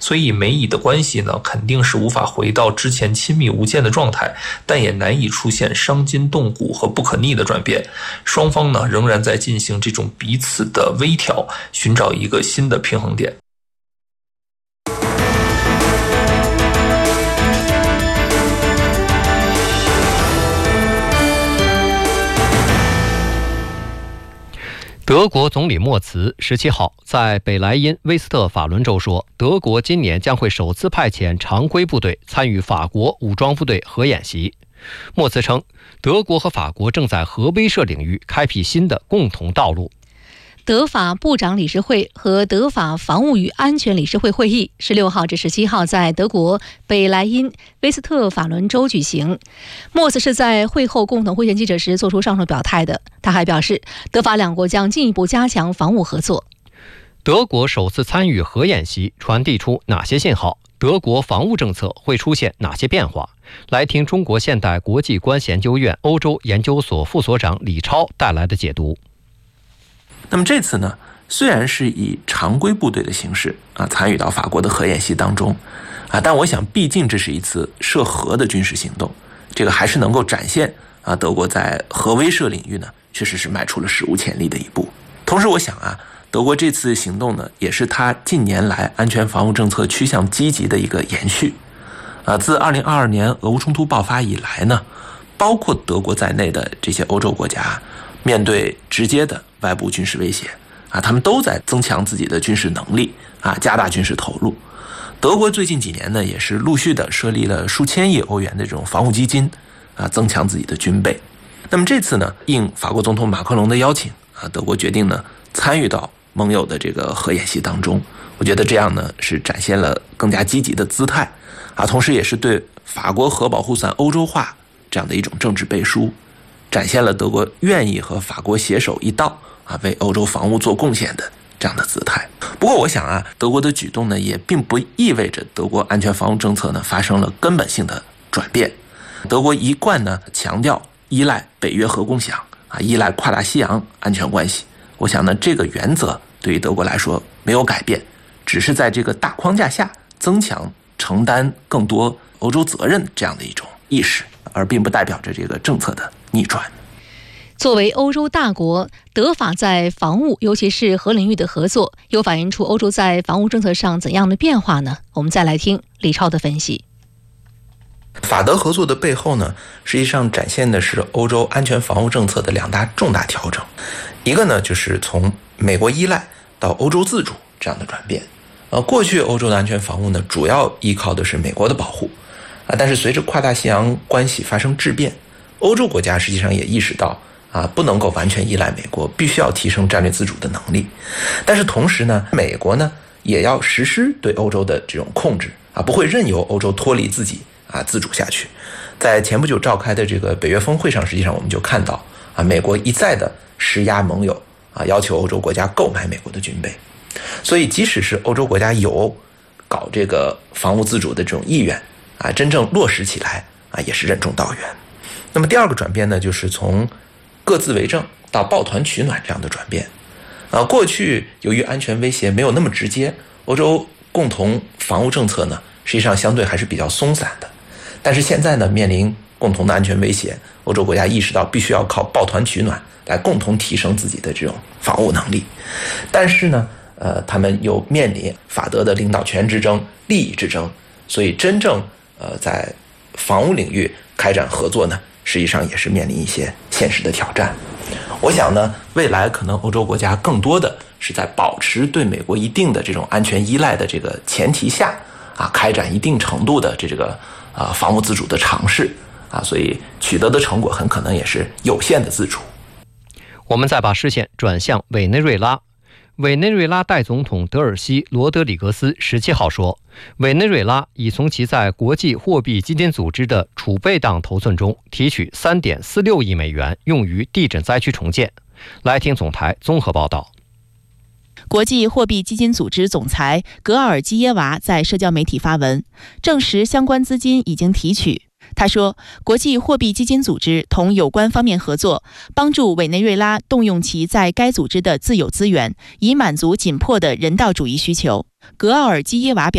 所以美以的关系呢，肯定是无法回到之前亲密无间的状态，但也难以出现伤筋动骨和不可逆的转变。双方呢，仍然在进行这种彼此的微调，寻找一个新的平衡点。 德国总理默茨17号在北莱茵威斯特法伦州说，德国今年将会首次派遣常规部队参与法国武装部队核演习。默茨称，德国和法国正在核威慑领域开辟新的共同道路。 德法部长理事会和德法防务与安全理事会会议16号至17号在德国北莱茵威斯特法伦州举行。默茨是在会后共同会见记者时做出上述表态的。他还表示，德法两国将进一步加强防务合作。 德国首次参与核演习传递出哪些信号？德国防务政策会出现哪些变化？来听中国现代国际关系研究院欧洲研究所副所长李超带来的解读。 那么这次呢，虽然是以常规部队的形式参与到法国的核演习当中但我想毕竟这是一次涉核的军事行动，这个还是能够展现德国在核威慑领域呢确实是迈出了史无前例的一步。同时我想德国这次行动呢，也是它近年来安全防务政策趋向积极的一个延续自2022年俄乌冲突爆发以来呢，包括德国在内的这些欧洲国家面对直接的外部军事威胁他们都在增强自己的军事能力加大军事投入。德国最近几年呢，也是陆续的设立了数千亿欧元的这种防务基金增强自己的军备。那么这次呢，应法国总统马克龙的邀请德国决定呢参与到盟友的这个核演习当中。我觉得这样呢是展现了更加积极的姿态同时也是对法国核保护伞欧洲化这样的一种政治背书，展现了德国愿意和法国携手一道为欧洲防务做贡献的这样的姿态。不过我想德国的举动呢，也并不意味着德国安全防务政策呢发生了根本性的转变。德国一贯呢强调依赖北约核共享依赖跨大西洋安全关系。我想呢，这个原则对于德国来说没有改变，只是在这个大框架下增强承担更多欧洲责任这样的一种意识，而并不代表着这个政策的逆转。 作为欧洲大国，德法在防务尤其是核领域的合作，又反映出欧洲在防务政策上怎样的变化呢？我们再来听李超的分析。 法德合作的背后呢，实际上展现的是欧洲安全防务政策的两大重大调整。一个呢，就是从美国依赖到欧洲自主这样的转变。过去欧洲的安全防务呢，主要依靠的是美国的保护但是随着跨大西洋关系发生质变，欧洲国家实际上也意识到不能够完全依赖美国，必须要提升战略自主的能力。但是同时呢，美国呢也要实施对欧洲的这种控制不会任由欧洲脱离自己自主下去。在前不久召开的这个北约峰会上，实际上我们就看到美国一再的施压盟友要求欧洲国家购买美国的军备。所以即使是欧洲国家有搞这个防务自主的这种意愿真正落实起来也是任重道远。那么第二个转变呢，就是从各自为政到抱团取暖这样的转变过去由于安全威胁没有那么直接，欧洲共同防务政策呢实际上相对还是比较松散的。但是现在呢，面临共同的安全威胁，欧洲国家意识到必须要靠抱团取暖来共同提升自己的这种防务能力。但是呢他们又面临法德的领导权之争、利益之争，所以真正在防务领域开展合作呢，实际上也是面临一些现实的挑战。我想呢，未来可能欧洲国家更多的是在保持对美国一定的这种安全依赖的这个前提下开展一定程度的这个防务自主的尝试所以取得的成果很可能也是有限的自主。 我们再把视线转向委内瑞拉。委内瑞拉代总统德尔西·罗德里格斯17号说，委内瑞拉已从其在国际货币基金组织的储备党头寸中提取3.46亿美元，用于地震灾区重建。来听总台综合报道。 国际货币基金组织总裁格尔基耶娃在社交媒体发文，证实相关资金已经提取。他说，国际货币基金组织同有关方面合作，帮助委内瑞拉动用其在该组织的自有资源，以满足紧迫的人道主义需求。格奥尔基耶娃表